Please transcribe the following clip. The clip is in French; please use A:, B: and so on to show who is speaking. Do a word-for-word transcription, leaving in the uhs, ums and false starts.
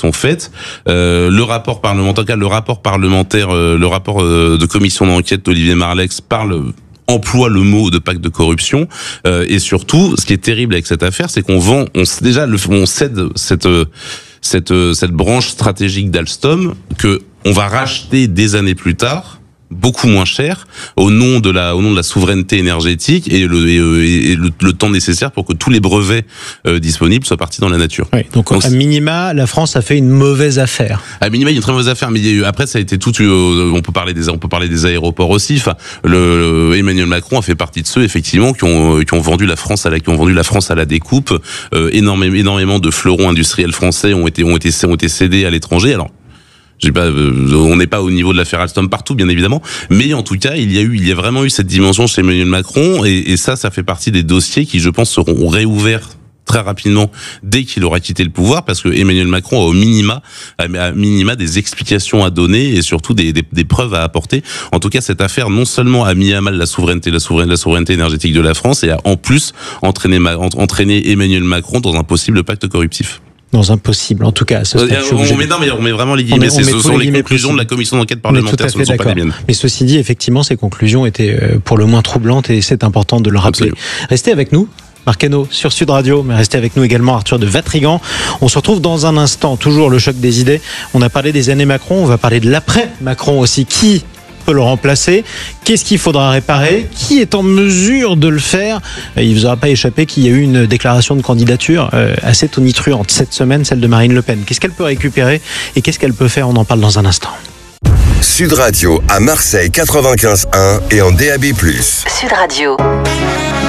A: sont faites. Euh, le rapport parlementaire, en tout cas, le rapport parlementaire, euh, le rapport euh, de commission d'enquête d'Olivier Marleix parle emploie le mot de pacte de corruption euh, et surtout, ce qui est terrible avec cette affaire, c'est qu'on vend, on déjà, le, on cède cette cette cette branche stratégique d'Alstom que on va racheter des années plus tard, beaucoup moins cher, au nom de la au nom de la souveraineté énergétique et le et, et le, le temps nécessaire pour que tous les brevets euh, disponibles soient partis dans la nature.
B: Oui, donc, donc à minima, la France a fait une mauvaise affaire.
A: À minima, il y a une très mauvaise affaire, mais il y a eu, après ça a été tout. Euh, on peut parler des on peut parler des aéroports aussi. Enfin, le, le Emmanuel Macron a fait partie de ceux effectivement qui ont qui ont vendu la France à la qui ont vendu la France à la découpe. Euh, énormément énormément de fleurons industriels français ont été ont été ont été cédés à l'étranger. Alors. J'ai pas, euh, on n'est pas au niveau de l'affaire Alstom partout, bien évidemment, mais en tout cas, il y a eu, il y a vraiment eu cette dimension chez Emmanuel Macron, et, et ça, ça fait partie des dossiers qui, je pense, seront réouverts très rapidement dès qu'il aura quitté le pouvoir, parce que Emmanuel Macron a au minima, à minima des explications à donner et surtout des, des, des preuves à apporter. En tout cas, cette affaire non seulement a mis à mal la souveraineté, la souveraineté, la souveraineté énergétique de la France, et a en plus entraîné, entraîné Emmanuel Macron dans un possible pacte corruptif.
B: Dans un possible, en tout cas. Ce
A: on, on, met, non, mais on met vraiment les guillemets. Ce sont les conclusions de la commission d'enquête parlementaire, ce ne sont pas les miennes.
B: Mais ceci dit, effectivement, ces conclusions étaient pour le moins troublantes et c'est important de le rappeler. Absolument. Restez avec nous. Marc Hainaut sur Sud Radio, mais restez avec nous également Arthur de Vatrigan. On se retrouve dans un instant, toujours le choc des idées. On a parlé des années Macron, on va parler de l'après-Macron aussi. Qui peut le remplacer? Qu'est-ce qu'il faudra réparer? Qui est en mesure de le faire? Il ne vous aura pas échappé qu'il y a eu une déclaration de candidature assez tonitruante cette semaine, celle de Marine Le Pen. Qu'est-ce qu'elle peut récupérer et qu'est-ce qu'elle peut faire? On en parle dans un instant.
C: Sud Radio à Marseille quatre-vingt-quinze un et en D A B plus.
D: Sud Radio.